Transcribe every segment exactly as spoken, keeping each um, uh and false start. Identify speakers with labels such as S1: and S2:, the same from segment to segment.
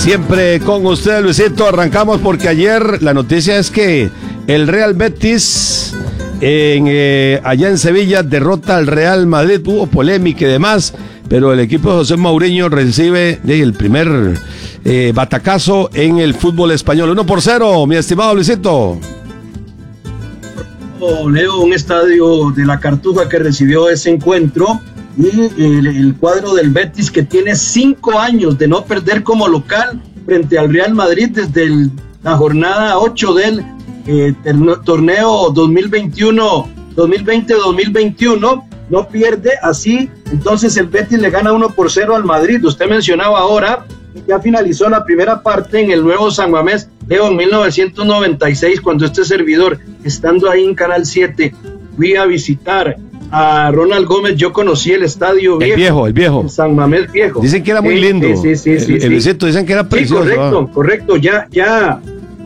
S1: Siempre con usted, Luisito. Arrancamos porque ayer la noticia es que el Real Betis en, eh, allá en Sevilla derrota al Real Madrid. Hubo polémica y demás, pero el equipo de José Mourinho recibe eh, el primer eh, batacazo en el fútbol español. uno por cero, mi estimado Luisito.
S2: Leo, un estadio de la Cartuja que recibió ese encuentro, y el, el cuadro del Betis, que tiene cinco años de no perder como local frente al Real Madrid desde el, la jornada ocho del eh, torneo dos mil veintiuno, dos mil veinte dos mil veintiuno, no pierde. Así entonces el Betis le gana uno por cero al Madrid. Usted mencionaba ahora que ya finalizó la primera parte en el nuevo San Mamés, Leo, en mil novecientos noventa y seis, cuando este servidor, estando ahí en Canal siete, fui a visitar a Ronald Gómez. Yo conocí el estadio viejo.
S1: El viejo, el viejo.
S2: El San Mamés viejo.
S1: Dicen que era muy
S2: sí,
S1: lindo.
S2: Sí, sí, sí.
S1: El,
S2: sí,
S1: el Luisito, dicen que era precioso.
S2: Sí, correcto,
S1: ¿ah?
S2: correcto. Ya, ya,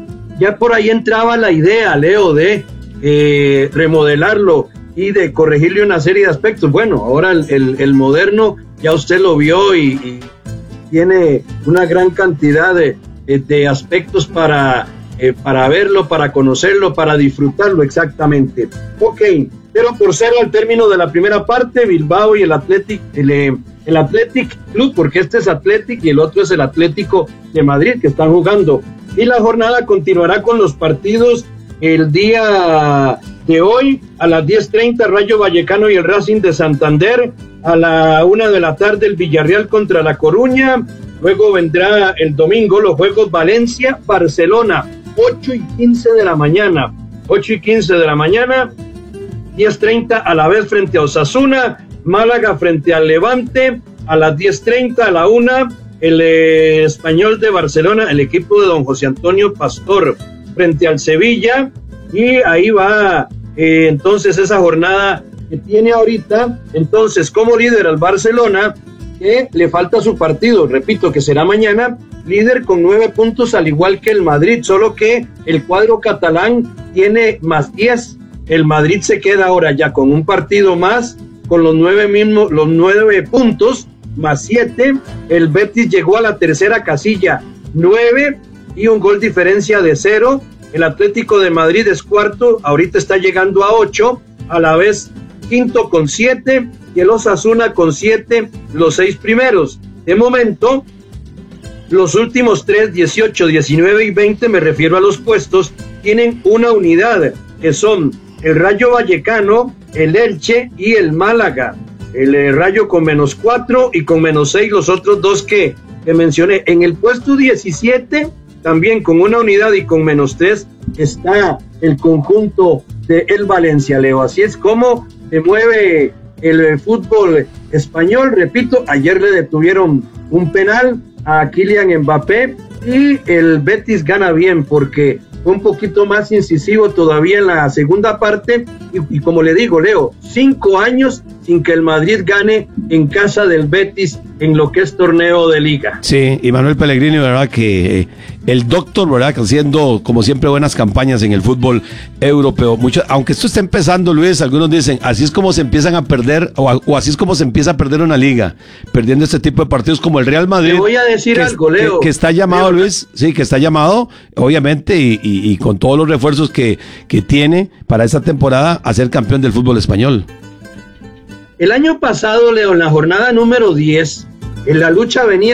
S2: ya por ahí entraba la idea, Leo, de eh, remodelarlo y de corregirle una serie de aspectos. Bueno, ahora el, el, el moderno, ya usted lo vio y, y tiene una gran cantidad de, de aspectos para, eh, para verlo, para conocerlo, para disfrutarlo exactamente. Ok, cero por cero al término de la primera parte, Bilbao y el Athletic, el, el Athletic Club, porque este es Athletic y el otro es el Atlético de Madrid, que están jugando. Y la jornada continuará con los partidos el día de hoy, a las diez treinta, Rayo Vallecano y el Racing de Santander. A la una de la tarde, el Villarreal contra La Coruña. Luego vendrá el domingo los juegos Valencia-Barcelona, ocho y quince de la mañana. ocho y quince de la mañana, diez treinta a la vez frente a Osasuna. Málaga frente al Levante, a las diez treinta, a la una, el eh, Español de Barcelona, el equipo de don José Antonio Pastor, frente al Sevilla. Y ahí va eh, entonces esa jornada que tiene ahorita, entonces como líder al Barcelona, que le falta su partido, repito, que será mañana, líder con nueve puntos al igual que el Madrid, solo que el cuadro catalán tiene más diez, el Madrid se queda ahora ya con un partido más, con los nueve mismos, los nueve puntos, más siete, el Betis llegó a la tercera casilla, nueve y un gol diferencia de cero, el Atlético de Madrid es cuarto, ahorita está llegando a ocho, a la vez quinto con siete, y el Osasuna con siete, los seis primeros. De momento, los últimos tres, dieciocho, diecinueve y veinte, me refiero a los puestos, tienen una unidad, que son el Rayo Vallecano, el Elche y el Málaga. El eh, Rayo con menos cuatro y con menos seis, los otros dos que, que mencioné. En el puesto diecisiete, también con una unidad y con menos tres, está el conjunto de el Valencia, Leo. Así es como se mueve el fútbol español. Repito, ayer le detuvieron un penal a Kylian Mbappé y el Betis gana bien porque fue un poquito más incisivo todavía en la segunda parte y, y como le digo, Leo, cinco años sin que el Madrid gane en casa del Betis en lo que es torneo de liga.
S1: Sí, y Manuel Pellegrini, verdad que eh, el doctor, verdad que haciendo como siempre buenas campañas en el fútbol europeo. Mucho, aunque esto está empezando, Luis, algunos dicen, así es como se empiezan a perder, o, a, o así es como se empieza a perder una liga, perdiendo este tipo de partidos como el Real Madrid.
S2: Te voy a decir
S1: que,
S2: algo, Leo.
S1: Que, que está llamado,
S2: Leo.
S1: Luis, sí, que está llamado, obviamente, y, y, y con todos los refuerzos que, que tiene para esta temporada, a ser campeón del fútbol español.
S2: El año pasado, Leo, en la jornada número diez, en la lucha venía